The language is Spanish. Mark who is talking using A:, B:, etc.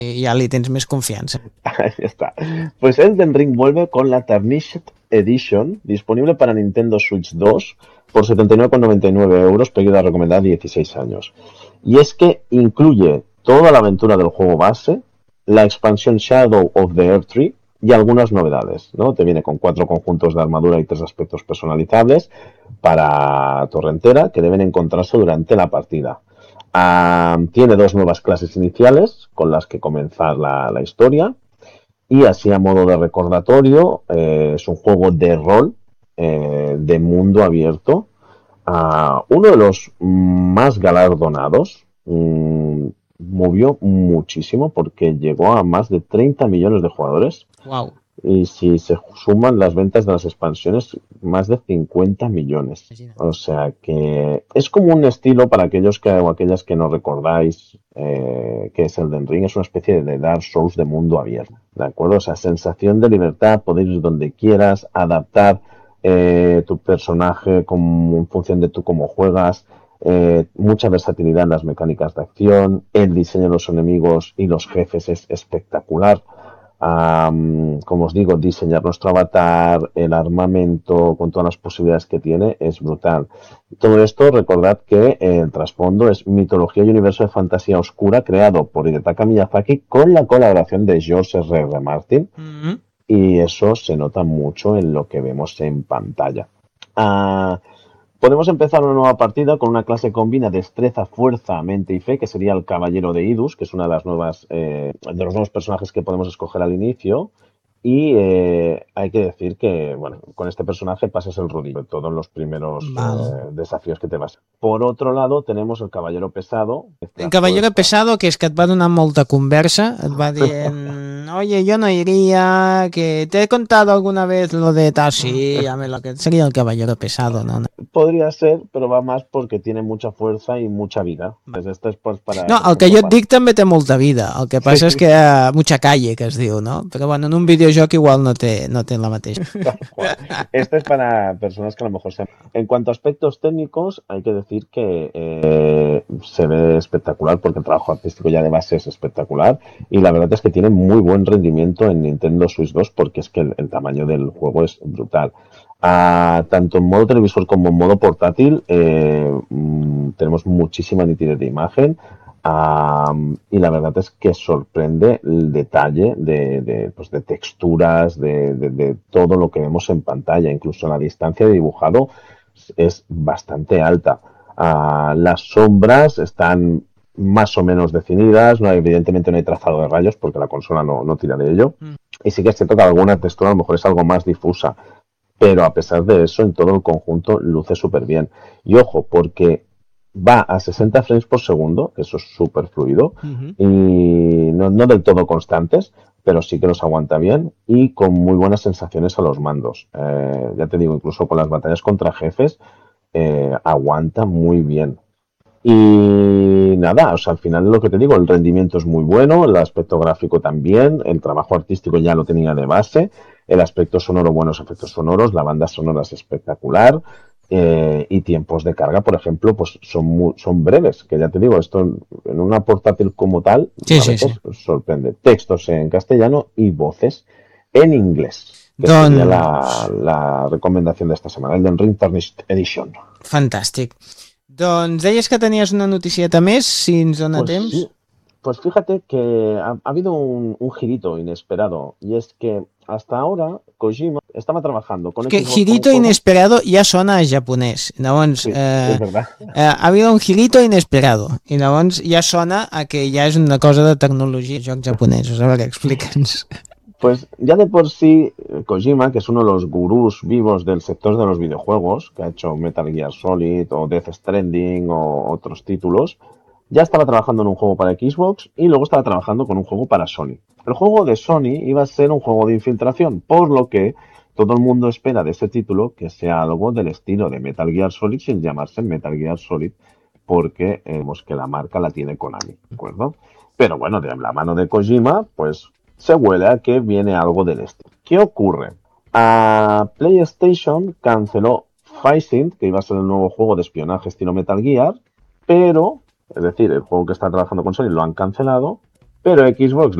A: ja li tens més confiança.
B: Ahí está. Pues Elden Ring vuelve con la Tarnished Edition, disponible para Nintendo Switch 2 por 79,99 euros, pedido recomendada 16 años. Y es que incluye toda la aventura del juego base, la expansión Shadow of the Earth Tree y algunas novedades, ¿no? Te viene con 4 conjuntos de armadura y 3 aspectos personalizables para torrentera que deben encontrarse durante la partida. Tiene 2 nuevas clases iniciales con las que comenzar la historia. Y así a modo de recordatorio, es un juego de rol de mundo abierto. Uno de los más galardonados. Movió muchísimo porque llegó a más de 30 millones de jugadores.
A: Wow.
B: Y si se suman las ventas de las expansiones, más de 50 millones. O sea que es como un estilo para aquellos que o aquellas que no recordáis que es Elden Ring. Es una especie de Dark Souls de mundo abierto. ¿De acuerdo? O sea, sensación de libertad, poder ir donde quieras, adaptar tu personaje en función de tú cómo juegas. Mucha versatilidad en las mecánicas de acción. El diseño de los enemigos y los jefes es espectacular. Como os digo, diseñar nuestro avatar, el armamento, con todas las posibilidades que tiene, es brutal. Todo esto, recordad que el trasfondo es mitología y universo de fantasía oscura creado por Hidetaka Miyazaki con la colaboración de George R.R. Martin. Y eso se nota mucho en lo que vemos en pantalla. Podemos empezar una nueva partida con una clase que combina destreza, fuerza, mente y fe, que sería el Caballero de Idus, que es una de las nuevas de los nuevos personajes que podemos escoger al inicio. Y hay que decir que, bueno, con este personaje pasas el rodillo, todos los primeros desafíos que te vas. Por otro lado, tenemos el Caballero Pesado.
A: El Caballero Pesado, que és que et va donar molta conversa, et va dient, oye, yo no iría, que te he contado alguna vez lo de tal, sí, ya me lo que sería el Caballero Pesado, ¿no?
B: Podría ser, però va más porque tiene mucha fuerza y mucha vida. Pues esto es pues para,
A: no, el que jo et dic també té molta vida. El que passa és que hi ha mucha calle, que es diu, no? Però bueno, en un videojoc igual no té la mateixa.
B: Este es para personas que a lo mejor sean... En cuanto a aspectos técnicos, hay que decir que se ve espectacular porque el trabajo artístico ya de base es espectacular y la verdad es que tiene muy buen rendimiento en Nintendo Switch 2 porque es que el tamaño del juego es brutal. Tanto en modo televisor como en modo portátil tenemos muchísima nitidez de imagen y la verdad es que sorprende el detalle de texturas, de todo lo que vemos en pantalla, incluso la distancia de dibujado es bastante alta. Las sombras están más o menos definidas, evidentemente no hay trazado de rayos porque la consola no tira de ello, y sí que es cierto que alguna textura a lo mejor es algo más difusa. Pero a pesar de eso, en todo el conjunto luce súper bien. Y ojo, porque va a 60 frames por segundo, que eso es súper fluido, y no del todo constantes, pero sí que los aguanta bien y con muy buenas sensaciones a los mandos. Ya te digo, incluso con las batallas contra jefes, aguanta muy bien. Y nada, o sea, al final lo que te digo, el rendimiento es muy bueno, el aspecto gráfico también, el trabajo artístico ya lo tenía de base, el aspecto sonoro, buenos efectos sonoros, la banda sonora es espectacular y tiempos de carga, por ejemplo, pues son breves, que ya te digo, esto en una portátil como tal, a veces sorprende. Textos en castellano y voces en inglés, que sería la recomendación de esta semana, el Elden Ring Tarnished Edition.
A: Fantàstic. Doncs deies que tenies una noticieta més, si ens dona temps.
B: Sí. Pues fíjate que ha habido un girito inesperado y es que hasta ahora Kojima estaba trabajando con
A: que girito inesperado ja sona a japonès. Llavors,
B: sí, és verdad.
A: Ha habido un girito inesperado i llavors ja sona a que ja és una cosa de tecnologia, jocs japonesos. A veure, explica'ns.
B: Pues ya de por sí, Kojima, que es uno de los gurús vivos del sector de los videojuegos, que ha hecho Metal Gear Solid o Death Stranding o otros títulos, ya estaba trabajando en un juego para Xbox y luego estaba trabajando con un juego para Sony. El juego de Sony iba a ser un juego de infiltración, por lo que todo el mundo espera de ese título que sea algo del estilo de Metal Gear Solid sin llamarse Metal Gear Solid, porque vemos que la marca la tiene Konami, ¿de acuerdo? Pero bueno, de la mano de Kojima, pues se huele a que viene algo del estilo. ¿Qué ocurre? PlayStation canceló Physint, que iba a ser el nuevo juego de espionaje estilo Metal Gear, pero, es decir, el juego que está trabajando con Sony lo han cancelado, pero Xbox